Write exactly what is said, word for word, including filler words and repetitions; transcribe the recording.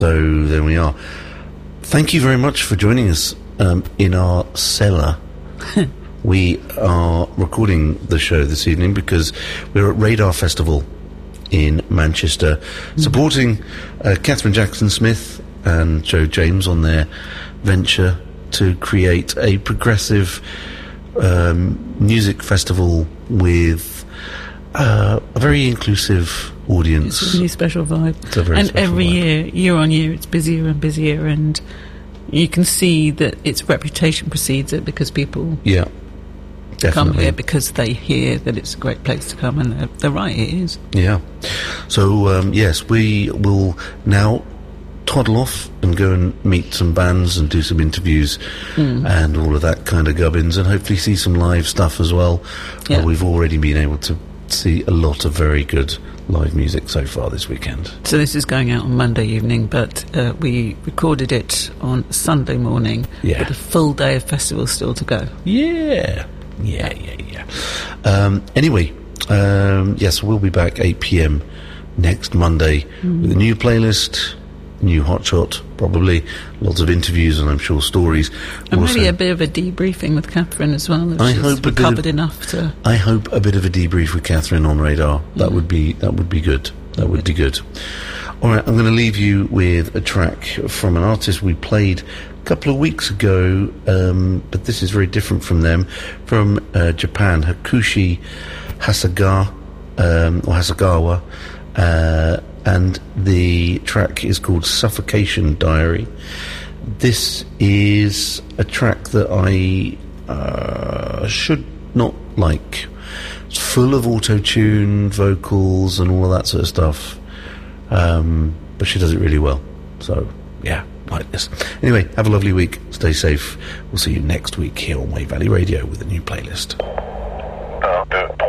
So there we are. Thank you very much for joining us um, in our cellar. We are recording the show this evening because we're at Radar Festival in Manchester, mm-hmm. supporting uh, Catherine Jackson-Smith and Joe James on their venture to create a progressive um, music festival with uh, a very inclusive audience. It's a really special vibe. It's a very and special every vibe. year, year on year, it's busier and busier, and you can see that its reputation precedes it because people yeah, definitely. come here because they hear that it's a great place to come, and they're, they're right, it is. Yeah. So, um, yes, we will now toddle off and go and meet some bands and do some interviews mm. and all of that kind of gubbins, and hopefully see some live stuff as well. Yeah. Uh, we've already been able to see a lot of very good live music so far this weekend. So this is going out on Monday evening, but uh, we recorded it on Sunday morning Yeah. with a full day of festival still to go. Yeah. Yeah, yeah, yeah. Um, anyway, um, yes, we'll be back eight p.m. next Monday mm. with a new playlist, new hotshot, probably lots of interviews and I'm sure stories. And also, maybe a bit of a debriefing with Catherine as well. If I she's hope a bit recovered of, enough to. I hope a bit of a debrief with Catherine on Radar. That Mm. would be that would be good. That would be good. All right, I'm going to leave you with a track from an artist we played a couple of weeks ago, um, but this is very different from them. From uh, Japan, Hakushi Hasegawa, um, or Hasegawa, uh, and the track is called Suffocation Diary. This is a track that I uh, should not like. It's full of auto-tune vocals and all of that sort of stuff, um, but she does it really well. So, yeah, like this. Anyway, have a lovely week. Stay safe. We'll see you next week here on Wave Valley Radio with a new playlist. Uh,